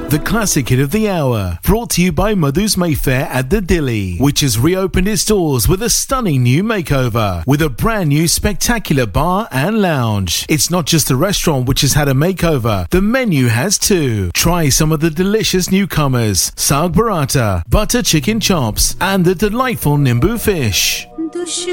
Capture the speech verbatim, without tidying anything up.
the classic hit of the hour, brought to you by Madhu's Mayfair at the Dilly, which has reopened its doors with a stunning new makeover, with a brand new spectacular bar and lounge. It's not just the restaurant which has had a makeover, the menu has too. Try some of the delicious newcomers, Saag Paratha, butter chicken chops, and the delightful Nimbu fish.